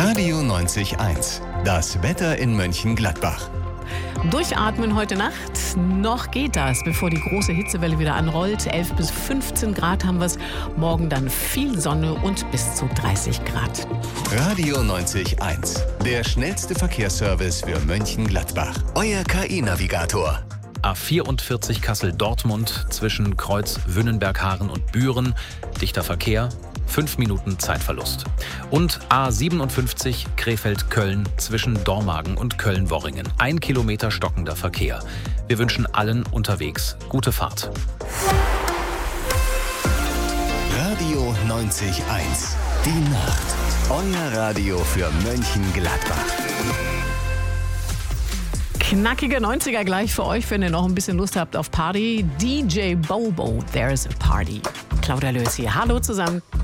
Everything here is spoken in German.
Radio 90.1. Das Wetter in Mönchengladbach. Durchatmen heute Nacht, noch geht das, bevor die große Hitzewelle wieder anrollt. 11 bis 15 Grad haben wir es, morgen dann viel Sonne und bis zu 30 Grad. Radio 90.1. Der schnellste Verkehrsservice für Mönchengladbach. Euer KI-Navigator. A44 Kassel-Dortmund zwischen Kreuz Wünnenberg-Haaren und Büren. Dichter Verkehr, 5 Minuten Zeitverlust. Und A57 Krefeld-Köln zwischen Dormagen und Köln-Worringen. 1 Kilometer stockender Verkehr. Wir wünschen allen unterwegs gute Fahrt. Radio 90.1. Die Nacht. Euer Radio für Mönchengladbach. Knackige 90er gleich für euch, wenn ihr noch ein bisschen Lust habt auf Party. DJ Bobo, there's a party. Claudia Lös hier. Hallo zusammen.